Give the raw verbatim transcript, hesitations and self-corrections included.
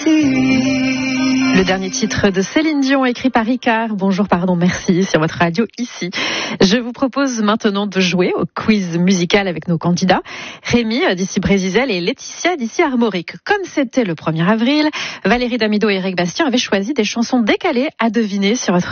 Le dernier titre de Céline Dion, écrit par Ricard. Bonjour, pardon, merci, sur votre radio ici. Je vous propose maintenant de jouer au quiz musical avec nos candidats. Rémi, d'ici Brésisel, et Laetitia, d'ici Armorique. Comme c'était le premier avril, Valérie Damido et Eric Bastien avaient choisi des chansons décalées à deviner sur votre